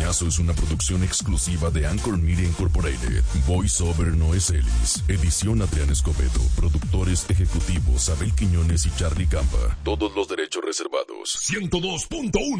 Caso es una producción exclusiva de Anchor Media Incorporated. Voiceover Noé Celis. Edición Adrián Escobedo. Productores ejecutivos Abel Quiñones y Charlie Campa. Todos los derechos reservados. 102.1